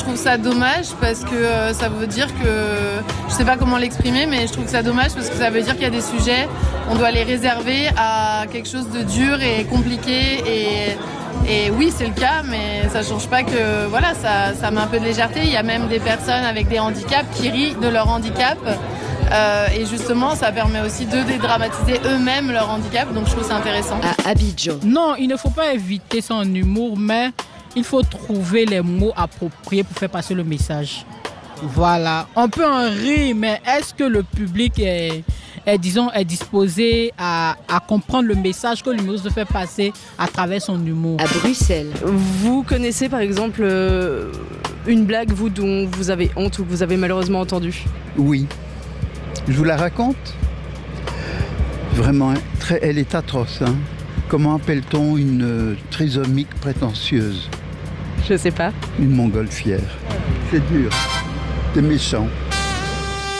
trouve ça dommage parce que ça veut dire que, je sais pas comment l'exprimer, mais je trouve ça dommage parce que ça veut dire qu'il y a des sujets, on doit les réserver à quelque chose de dur et compliqué et oui, c'est le cas, mais ça change pas que voilà, ça met un peu de légèreté. Il y a même des personnes avec des handicaps qui rient de leur handicap. Et justement, ça permet aussi de dédramatiser eux-mêmes leur handicap, donc je trouve ça intéressant. À Abidjan. Non, il ne faut pas éviter son humour, mais il faut trouver les mots appropriés pour faire passer le message. Voilà, on peut en rire, mais est-ce que le public est disposé à comprendre le message que l'humoriste veut faire passer à travers son humour? À Bruxelles. Vous connaissez par exemple une blague, vous, dont vous avez honte ou que vous avez malheureusement entendue? Oui. Je vous la raconte. Vraiment, elle est atroce. Hein. Comment appelle-t-on une trisomique prétentieuse? Je sais pas. Une montgolfière. C'est dur. C'est méchant.